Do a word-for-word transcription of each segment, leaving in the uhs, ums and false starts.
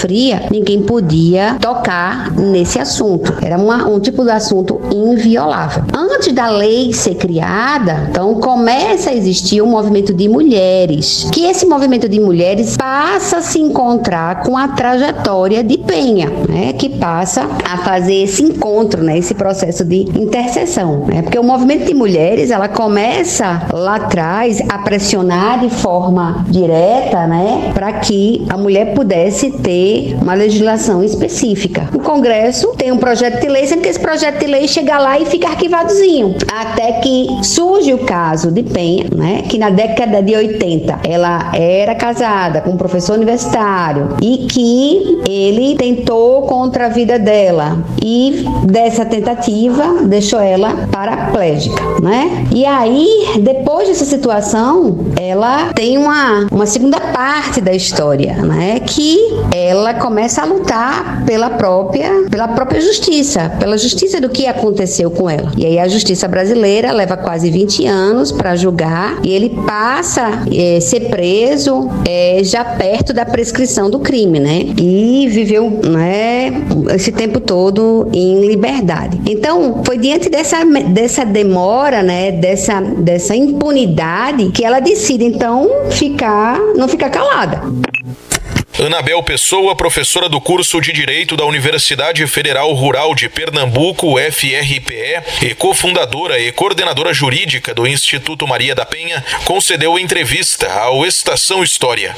sofria, ninguém podia tocar nesse assunto. Era uma, um tipo de assunto inviolável. Antes da lei ser criada, então começa a existir um movimento de mulheres, que esse movimento de mulheres passa a se encontrar com a trajetória de Penha, né, que passa a fazer esse encontro, né, esse processo de interseção, né, porque o movimento de mulheres, ela começa lá atrás a pressionar de forma direta, né, para que a mulher pudesse ter uma legislação específica. O Congresso tem um projeto de lei, sendo que esse projeto de lei chega lá e fica arquivadozinho, até que surge o caso de Penha, né, que na década de oitenta ela era casada com um professor universitário e que ele tentou contra a vida dela e dessa tentativa deixou ela paraplégica, né? E aí, depois dessa situação, ela tem uma, uma segunda parte da história, né? Que ela começa a lutar pela própria, pela própria justiça, pela justiça do que aconteceu com ela. E aí a justiça brasileira leva quase vinte anos para julgar e ele passa a é, ser preso é, já perto da prescrição do crime, né? E viveu, né, esse tempo todo em liberdade. Então, foi diante dessa, dessa demora, né, dessa, dessa impunidade que ela decide, então, ficar, não ficar calada. Anabel Pessoa, professora do curso de Direito da Universidade Federal Rural de Pernambuco, U F R P E, e cofundadora e coordenadora jurídica do Instituto Maria da Penha, concedeu entrevista ao Estação História.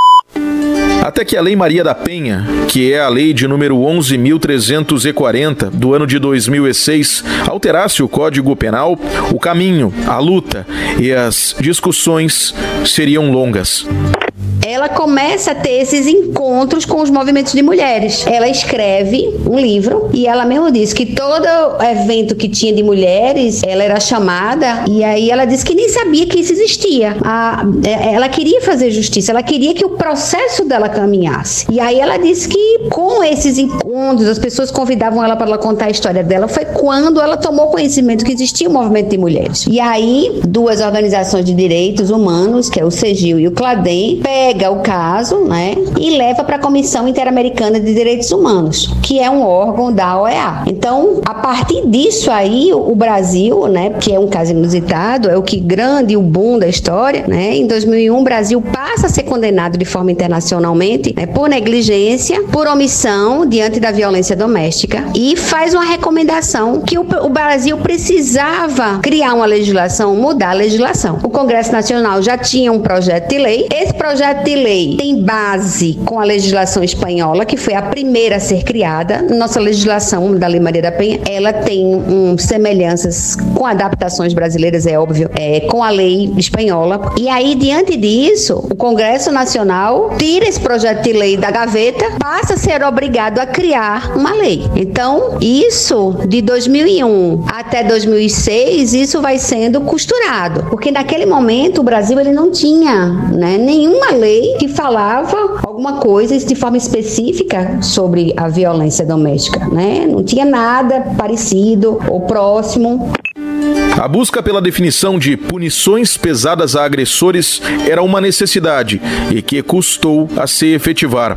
Até que a Lei Maria da Penha, que é a lei de número onze mil trezentos e quarenta, do ano de dois mil e seis, alterasse o Código Penal, o caminho, a luta e as discussões seriam longas. Ela começa a ter esses encontros com os movimentos de mulheres. Ela escreve um livro e ela mesmo diz que todo evento que tinha de mulheres, ela era chamada e aí ela disse que nem sabia que isso existia. A, ela queria fazer justiça, ela queria que o processo dela caminhasse. E aí ela disse que com esses encontros, as pessoas convidavam ela para ela contar a história dela, foi quando ela tomou conhecimento que existia um movimento de mulheres. E aí, duas organizações de direitos humanos, que é o CEGIL e o CLADEM, pega o caso, né, e leva para a Comissão Interamericana de Direitos Humanos, que é um órgão da O E A. Então, a partir disso aí, o Brasil, né, que é um caso inusitado, é o que grande, o boom da história, né, em dois mil e um o Brasil passa a ser condenado de forma internacionalmente, né, por negligência, por omissão diante da violência doméstica e faz uma recomendação que o, o Brasil precisava criar uma legislação, mudar a legislação. O Congresso Nacional já tinha um projeto de lei, esse projeto de lei tem base com a legislação espanhola, que foi a primeira a ser criada. Nossa legislação da Lei Maria da Penha, ela tem um, semelhanças com adaptações brasileiras, é óbvio, é, com a lei espanhola. E aí, diante disso, o Congresso Nacional tira esse projeto de lei da gaveta, passa a ser obrigado a criar uma lei. Então, isso, de dois mil e um até dois mil e seis, isso vai sendo costurado, porque naquele momento o Brasil ele não tinha, né, nenhuma lei que falava alguma coisa de forma específica sobre a violência doméstica, né? Não tinha nada parecido ou próximo. A busca pela definição de punições pesadas a agressores era uma necessidade e que custou a se efetivar.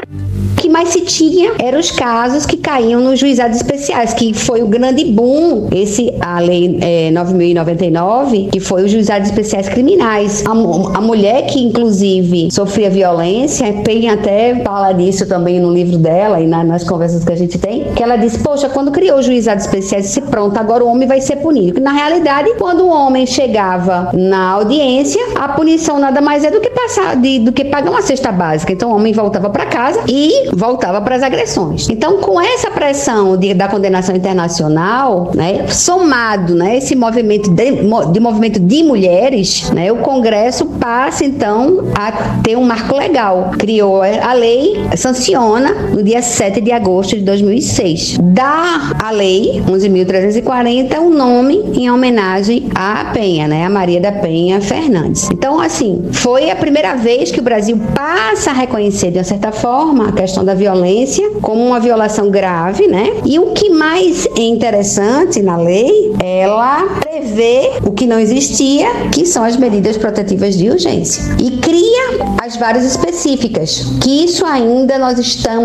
O que mais se tinha eram os casos que caíam nos juizados especiais, que foi o grande boom, esse, a lei é, nove mil e noventa e nove, que foi os juizados especiais criminais. A, a mulher que, inclusive, sofria violência, Penha até fala disso também no livro dela e na, nas conversas que a gente tem, que ela disse, poxa, quando criou os juizados especiais, disse, pronto, agora o homem vai ser punido. Na realidade, quando o homem chegava na audiência, a punição nada mais é do que passar, de, do que pagar uma cesta básica. Então, o homem voltava para casa e voltava para as agressões. Então, com essa pressão de, da condenação internacional, né, somado, né, esse movimento de, de movimento de mulheres, né, o Congresso passa, então, a ter um marco legal. Criou a lei, sanciona no dia sete de agosto de dois mil e seis. Dá a lei onze mil trezentos e quarenta um nome em homenagem à Penha, né, a Maria da Penha Fernandes. Então, assim, foi a primeira vez que o Brasil passa a reconhecer, de uma certa forma, a questão da violência como uma violação grave, né? E o que mais é interessante na lei, ela prevê o que não existia, que são as medidas protetivas de urgência. E cria as várias específicas, que isso ainda nós estamos